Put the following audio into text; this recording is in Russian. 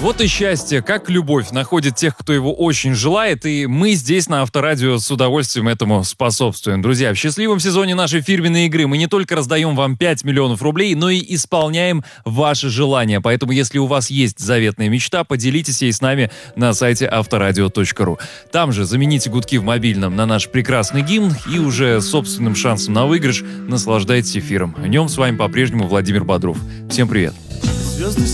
Вот и счастье, как любовь, находит тех, кто его очень желает, и мы здесь на Авторадио с удовольствием этому способствуем. Друзья, в счастливом сезоне нашей фирменной игры мы не только раздаем вам 5 миллионов рублей, но и исполняем ваши желания. Поэтому, если у вас есть заветная мечта, поделитесь ей с нами на сайте авторадио.ру. Там же замените гудки в мобильном на наш прекрасный гимн и уже собственным шансом на выигрыш наслаждайтесь эфиром. В нем с вами по-прежнему Владимир Бодров. Всем привет! Звезды